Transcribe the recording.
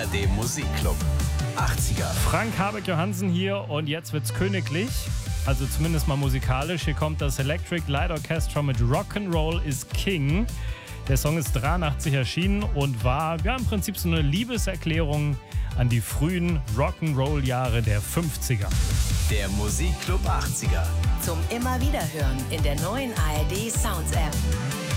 ARD Musikclub 80er. Frank Habeck-Johansen hier und jetzt wird's königlich. Also zumindest mal musikalisch. Hier kommt das Electric Light Orchestra mit Rock'n'Roll is King. Der Song ist 83 erschienen und war im Prinzip so eine Liebeserklärung an die frühen Rock'n'Roll-Jahre der 50er. Der Musikclub 80er. Zum immer wieder hören in der neuen ARD Sounds App.